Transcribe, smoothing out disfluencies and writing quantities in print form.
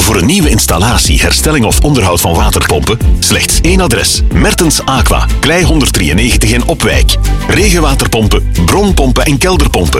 Voor een nieuwe installatie, herstelling of onderhoud van waterpompen, slechts één adres. Mertens Aqua, Klei 193 in Opwijk. Regenwaterpompen, bronpompen en kelderpompen.